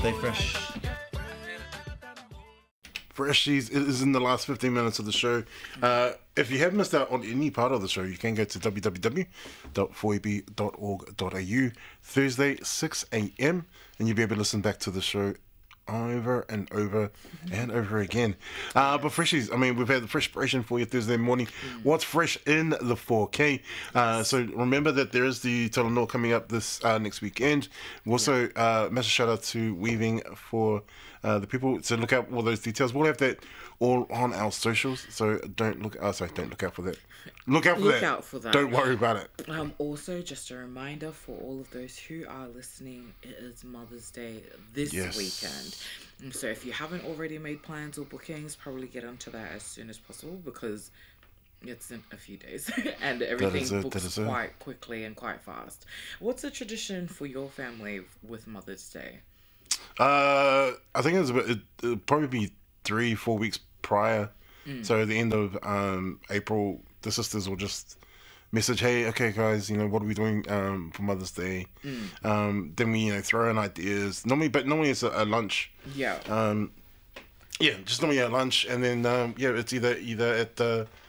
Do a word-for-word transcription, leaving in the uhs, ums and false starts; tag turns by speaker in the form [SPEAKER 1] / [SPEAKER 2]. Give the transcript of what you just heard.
[SPEAKER 1] Stay fresh.
[SPEAKER 2] Freshies, it is in the last fifteen minutes of the show. Uh, if you have missed out on any part of the show, you can go to w w w dot four e b dot org dot a u Thursday, six a m, and you'll be able to listen back to the show over and over and over again. Uh, but Freshies, I mean, we've had the Freshpiration for you Thursday morning. What's fresh in the four K? Uh, so remember that there is the Talanoa coming up this uh, next weekend. Also, uh, massive shout out to Weaving for uh, the people to look out all those details. We'll have that all on our socials, so don't look. Oh, sorry, don't look out for that. Look out for
[SPEAKER 3] Look
[SPEAKER 2] that.
[SPEAKER 3] out for that.
[SPEAKER 2] Don't worry about it.
[SPEAKER 3] Um, also, just a reminder for all of those who are listening, it is Mother's Day this
[SPEAKER 2] Yes.
[SPEAKER 3] weekend. So if you haven't already made plans or bookings, probably get onto that as soon as possible because it's in a few days and everything
[SPEAKER 2] is it,
[SPEAKER 3] books
[SPEAKER 2] that is it.
[SPEAKER 3] quite quickly and quite fast. What's a tradition for your family with Mother's Day?
[SPEAKER 2] Uh, I think it was about, it, it'll probably be three, four weeks prior.
[SPEAKER 3] Mm.
[SPEAKER 2] So at the end of um, April, the sisters will just message, hey, okay, guys, you know, what are we doing um, for Mother's Day?
[SPEAKER 3] Mm.
[SPEAKER 2] Um, then we, you know, throw in ideas. Normally, but normally it's a, a lunch.
[SPEAKER 3] Yeah.
[SPEAKER 2] Um, yeah, just normally at lunch, and then um, yeah, it's either either at the